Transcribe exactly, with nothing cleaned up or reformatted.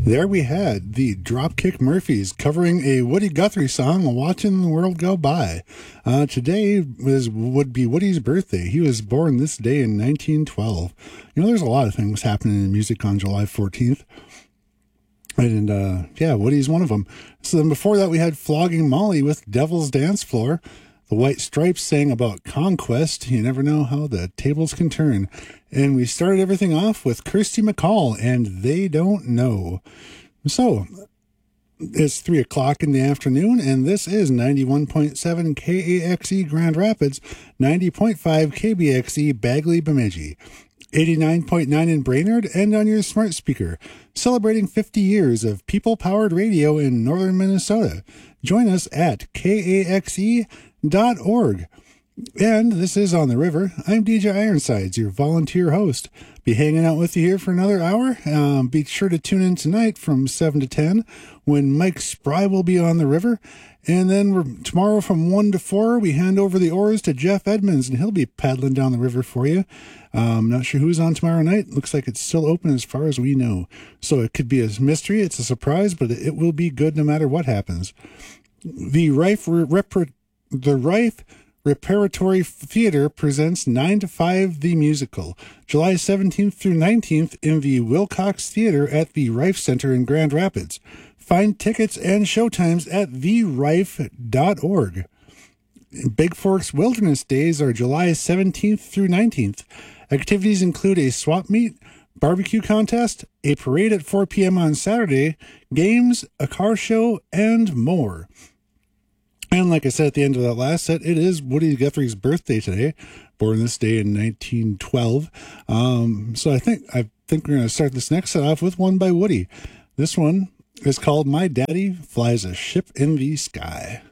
There we had the Dropkick Murphys covering a Woody Guthrie song, Watching the World Go By. Uh, today is, would be Woody's birthday. He was born this day in nineteen twelve. You know, there's a lot of things happening in music on July fourteenth. And, uh, yeah, Woody's one of them. So then before that, we had Flogging Molly with Devil's Dance Floor. The White Stripes sang about conquest. You never know how the tables can turn. And we started everything off with Kirsty MacColl and They Don't Know. So, it's three o'clock in the afternoon, and this is ninety-one point seven K A X E Grand Rapids, ninety point five K B X E Bagley Bemidji, eighty-nine point nine in Brainerd, and on your smart speaker, celebrating fifty years of people-powered radio in northern Minnesota. Join us at K A X E dot org. And this is On the River. I'm D J Ironsides, your volunteer host. Be hanging out with you here for another hour. Um, be sure to tune in tonight from seven to ten when Mike Spry will be on the river. And then we're, tomorrow from one to four, we hand over the oars to Jeff Edmonds, and he'll be paddling down the river for you. Um, not sure who's on tomorrow night. Looks like it's still open as far as we know. So it could be a mystery. It's a surprise, but it will be good no matter what happens. The Rife Rep- The Rife Repertory Theater presents nine to five The Musical, July seventeenth through nineteenth in the Wilcox Theater at the Rife Center in Grand Rapids. Find tickets and showtimes at the rife dot org. Big Forks Wilderness Days are July seventeenth through nineteenth. Activities include a swap meet, barbecue contest, a parade at four p.m. on Saturday, games, a car show, and more. And like I said at the end of that last set, it is Woody Guthrie's birthday today, born this day in nineteen twelve. Um, so I think I think we're going to start this next set off with one by Woody. This one is called My Daddy Flies a Ship in the Sky.